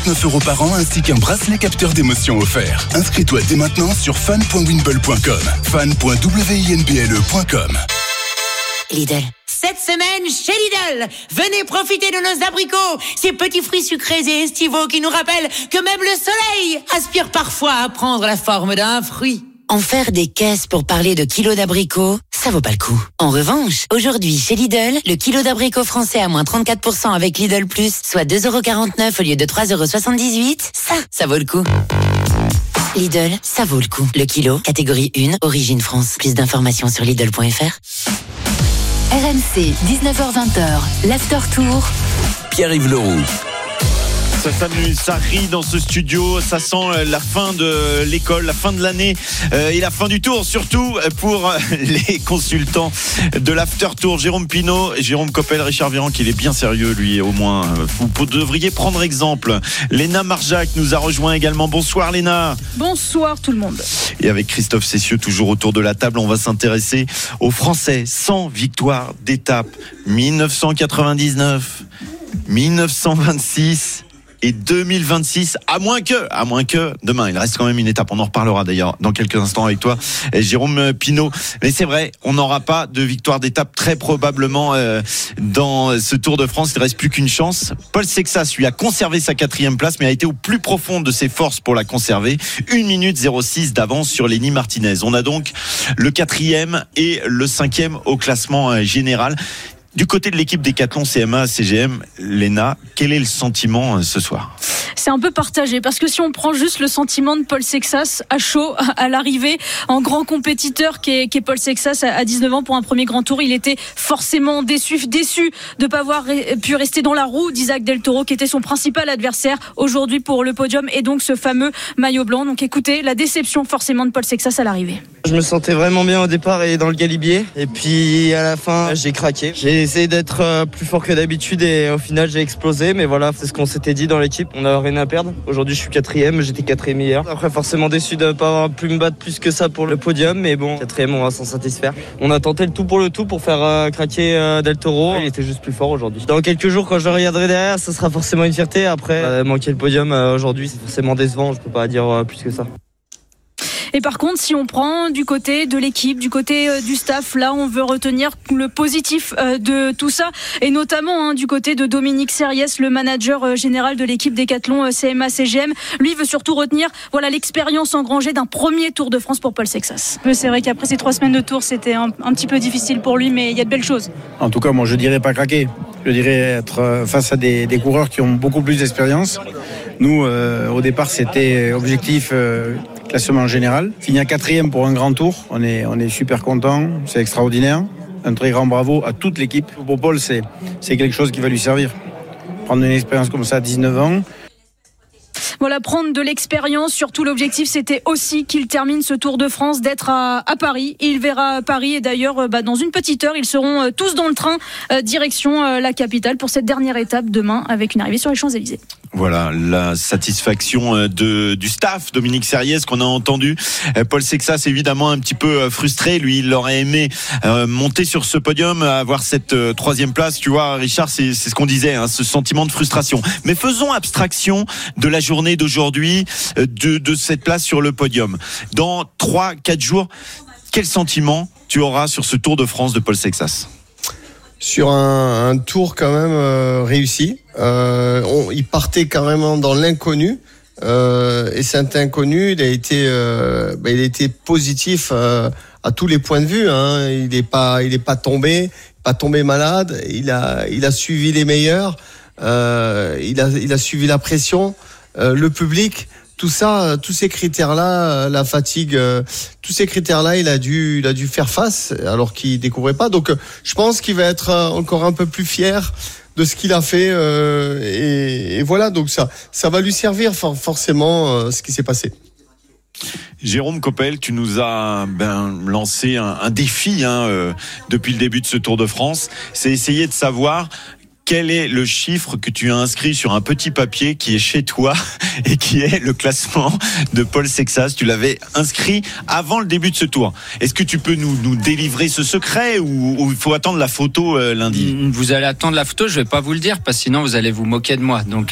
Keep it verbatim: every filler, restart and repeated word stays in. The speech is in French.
neuf euros par an ainsi qu'un bracelet capteur d'émotion offert. Inscris-toi dès maintenant sur fan point winball point com. fan point winball point com. Lidl. Cette semaine, chez Lidl, venez profiter de nos abricots, ces petits fruits sucrés et estivaux qui nous rappellent que même le soleil aspire parfois à prendre la forme d'un fruit. En faire des caisses pour parler de kilos d'abricots, ça vaut pas le coup. En revanche, aujourd'hui, chez Lidl, le kilo d'abricots français à moins trente-quatre pour cent avec Lidl Plus, soit deux euros quarante-neuf au lieu de trois euros soixante-dix-huit, ça, ça vaut le coup. Lidl, ça vaut le coup. Le kilo, catégorie un, origine France. Plus d'informations sur Lidl point F R. R M C, dix-neuf heures vingt, l'After Tour. Pierre-Yves Leroux. Ça s'amuse, ça rit dans ce studio, ça sent la fin de l'école, la fin de l'année euh, et la fin du tour, surtout pour les consultants de l'After Tour. Jérôme Pinault, Jérôme Coppel, Richard Virenque, il est bien sérieux lui, au moins. Vous, vous devriez prendre exemple. Léna Marjac nous a rejoint également. Bonsoir Léna. Bonsoir tout le monde. Et avec Christophe Cessieux, toujours autour de la table, on va s'intéresser aux Français sans victoire d'étape. dix-neuf cent quatre-vingt-dix-neuf, dix-neuf cent vingt-six... et deux mille vingt-six, à moins que, à moins que, demain, il reste quand même une étape. On en reparlera d'ailleurs dans quelques instants avec toi, Jérôme Pinault. Mais c'est vrai, on n'aura pas de victoire d'étape très probablement euh, dans ce Tour de France. Il ne reste plus qu'une chance. Paul Sexas, lui, a conservé sa quatrième place, mais a été au plus profond de ses forces pour la conserver. une minute zéro six d'avance sur Lenny Martinez. On a donc le quatrième et le cinquième au classement euh, général. Du côté de l'équipe Décathlon C M A C G M, Léna, quel est le sentiment ce soir ? C'est un peu partagé parce que si on prend juste le sentiment de Paul Sexas à chaud à l'arrivée, en grand compétiteur qui est, qui est Paul Sexas à dix-neuf ans pour un premier grand tour, il était forcément déçu, déçu de ne pas avoir pu rester dans la roue d'Isaac Del Toro qui était son principal adversaire aujourd'hui pour le podium et donc ce fameux maillot blanc. Donc écoutez, la déception forcément de Paul Sexas à l'arrivée. Je me sentais vraiment bien au départ et dans le galibier et puis à la fin j'ai craqué. J'ai essayé d'être plus fort que d'habitude et au final j'ai explosé, mais voilà, c'est ce qu'on s'était dit dans l'équipe, on n'a rien à perdre. Aujourd'hui je suis quatrième, j'étais quatrième hier. Après forcément déçu de ne pas avoir pu me battre plus que ça pour le podium, mais bon, quatrième on va s'en satisfaire. On a tenté le tout pour le tout pour faire euh, craquer euh, Del Toro, il était juste plus fort aujourd'hui. Dans quelques jours quand je le regarderai derrière, ça sera forcément une fierté. Après euh, manquer le podium euh, aujourd'hui c'est forcément décevant, je peux pas dire euh, plus que ça. Et par contre, si on prend du côté de l'équipe, du côté euh, du staff, là, on veut retenir le positif euh, de tout ça, et notamment hein, du côté de Dominique Serriès, le manager euh, général de l'équipe Décathlon euh, C M A C G M. Lui veut surtout retenir, voilà, l'expérience engrangée d'un premier Tour de France pour Paul Sexas. C'est vrai qu'après ces trois semaines de Tour, c'était un, un petit peu difficile pour lui, mais il y a de belles choses. En tout cas, moi, je dirais pas craquer. Je dirais être face à des, des coureurs qui ont beaucoup plus d'expérience. Nous, euh, au départ, c'était objectif. Euh, classement général, finir quatrième pour un grand tour, on est, on est super content, c'est extraordinaire, un très grand bravo à toute l'équipe. Pour Paul, c'est, c'est quelque chose qui va lui servir, prendre une expérience comme ça à dix-neuf ans. Voilà, prendre de l'expérience, surtout l'objectif c'était aussi qu'il termine ce Tour de France, d'être à, à Paris. Il verra Paris et d'ailleurs bah, dans une petite heure, ils seront euh, tous dans le train, euh, direction euh, la capitale pour cette dernière étape demain avec une arrivée sur les Champs-Élysées. Voilà, la satisfaction de, du staff, Dominique Serriès, qu'on a entendu. Paul Sexas, évidemment, un petit peu frustré. Lui, il aurait aimé euh, monter sur ce podium, avoir cette euh, troisième place. Tu vois, Richard, c'est, c'est ce qu'on disait, hein, ce sentiment de frustration. Mais faisons abstraction de la journée d'aujourd'hui, de, de cette place sur le podium. Dans trois, quatre jours, quel sentiment tu auras sur ce Tour de France de Paul Sexas ? Sur un, un tour quand même euh, réussi. Euh, on, il partait carrément dans l'inconnu euh, et cet inconnu, il a été, euh, bah, il a été positif euh, à tous les points de vue. Hein. Il n'est pas, il est pas tombé, pas tombé malade. Il a, il a suivi les meilleurs. Euh, il a, il a suivi la pression, euh, le public. Tout ça, tous ces critères-là, la fatigue, euh, tous ces critères-là, il a dû, il a dû faire face alors qu'il découvrait pas. Donc, je pense qu'il va être encore un peu plus fier de ce qu'il a fait. Euh, et, et voilà, donc ça, ça va lui servir for- forcément euh, ce qui s'est passé. Jérôme Coppel, tu nous as ben, lancé un, un défi hein, euh, depuis le début de ce Tour de France. C'est essayer de savoir quel est le chiffre que tu as inscrit sur un petit papier qui est chez toi et qui est le classement de Paul Sexas. Tu l'avais inscrit avant le début de ce tour. Est-ce que tu peux nous, nous délivrer ce secret ou, ou il faut attendre la photo euh, lundi ? Vous allez attendre la photo, je ne vais pas vous le dire parce que sinon vous allez vous moquer de moi. Donc